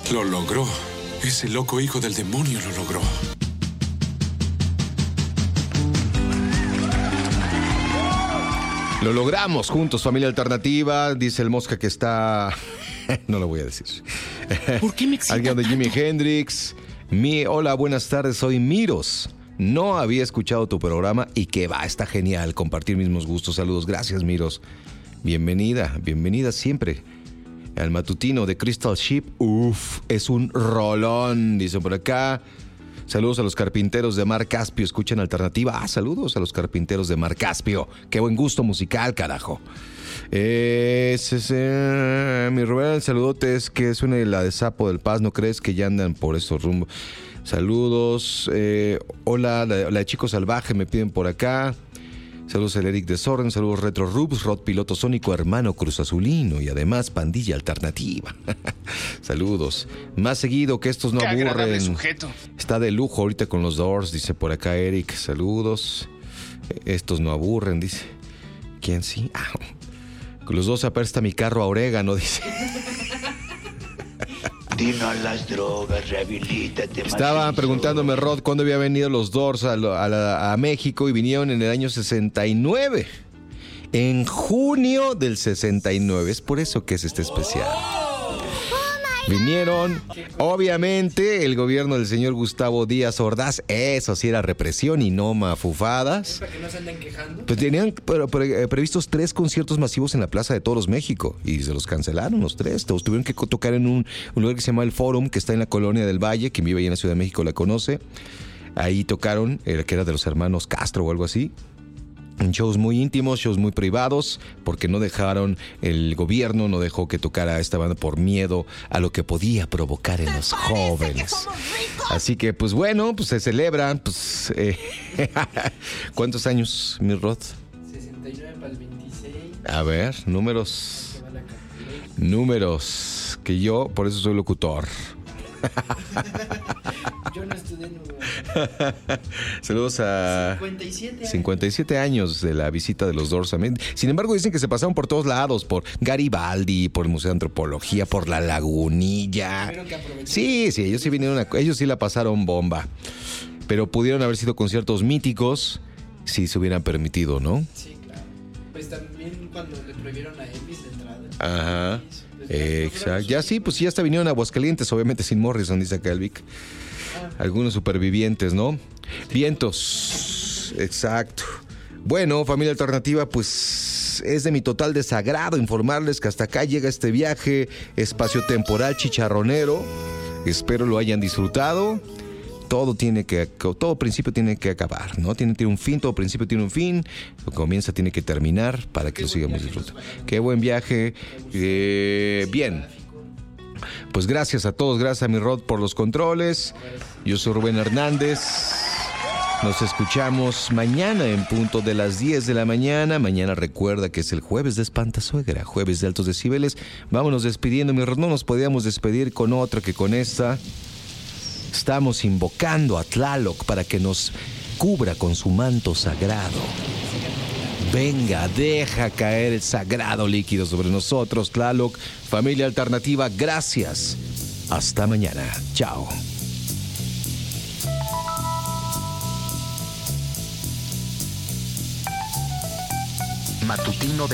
Lo logró. Ese loco hijo del demonio lo logró. Lo logramos juntos, familia alternativa. Dice el Mosca que está... No lo voy a decir. ¿Por qué me excita Alguien de Jimi tanto? Hendrix. Hola, buenas tardes, soy Miros. No había escuchado tu programa y que va, está genial. Compartir mismos gustos. Saludos, gracias, Miros. Bienvenida siempre. Al matutino de Crystal Ship. Uf, es un rolón, dicen por acá. Saludos a los carpinteros de Mar Caspio. Escuchan Alternativa. Saludos a los carpinteros de Mar Caspio. Qué buen gusto musical, carajo. Mi Rubén, saludotes. Que suene la de Sapo del Paz. ¿No crees que ya andan por estos rumbos? Saludos. Hola, la de Chico Salvaje me piden por acá. Saludos al Eric Desorden, saludos Retro Rubs, Rod Piloto Sónico, hermano Cruz Azulino y además Pandilla Alternativa. Saludos. Más seguido, que estos no Qué agradable aburren. sujeto. Está de lujo ahorita con los Doors, dice por acá Eric. Saludos. Estos no aburren, dice. ¿Quién sí? Con los dos se apresta mi carro a orégano, dice. Dino a las drogas, rehabilítate. Estaba preguntándome, Rod, cuándo había venido los Doors a México y vinieron en el año 69. En junio del 69. Es por eso que es este especial. Vinieron, obviamente, el gobierno del señor Gustavo Díaz Ordaz. Eso sí era represión y no mafufadas. ¿Para que no se anden quejando? Pues tenían previstos 3 conciertos masivos en la Plaza de Toros México y se los cancelaron los 3. Todos tuvieron que tocar en un lugar que se llama El Fórum, que está en la Colonia del Valle. Quien vive ahí en la Ciudad de México la conoce. Ahí tocaron, que era de los hermanos Castro o algo así. En shows muy íntimos, shows muy privados, porque no dejaron, el gobierno no dejó que tocara esta banda por miedo a lo que podía provocar en los jóvenes. Así que, pues bueno, pues se celebran, pues... ¿Cuántos años, mi Rod? 69 para el 26. A ver, números, que yo, por eso soy locutor. Yo no estudié en Saludos a 57 años de la visita de los Doors. Sin embargo, dicen que se pasaron por todos lados, por Garibaldi, por el Museo de Antropología, por la Lagunilla. Sí, ellos sí vinieron, ellos sí la pasaron bomba. Pero pudieron haber sido conciertos míticos si se hubieran permitido, ¿no? Sí, claro. Pues también cuando le prohibieron a Elvis la entrada. Ajá. Exacto. Ya sí, pues ya hasta vinieron a Aguascalientes, obviamente sin Morrison, dice acá el Vic. Algunos supervivientes, ¿no? Vientos. Exacto. Bueno, familia alternativa, pues es de mi total desagrado informarles que hasta acá llega este viaje espaciotemporal chicharronero. Espero lo hayan disfrutado. Todo principio tiene que acabar, ¿no? Tiene un fin, todo principio tiene un fin. Lo que comienza tiene que terminar para que lo sigamos disfrutando. Qué buen viaje. Bien. Pues gracias a todos, gracias a mi Rod por los controles. Yo soy Rubén Hernández. Nos escuchamos mañana en punto de las 10 de la mañana. Mañana recuerda que es el jueves de Espantasuegra, jueves de altos decibeles. Vámonos despidiendo, mi Rod. No nos podíamos despedir con otra que con esta. Estamos invocando a Tlaloc para que nos cubra con su manto sagrado. Venga, deja caer el sagrado líquido sobre nosotros, Tlaloc. Familia alternativa, gracias. Hasta mañana. Chao. Matutino de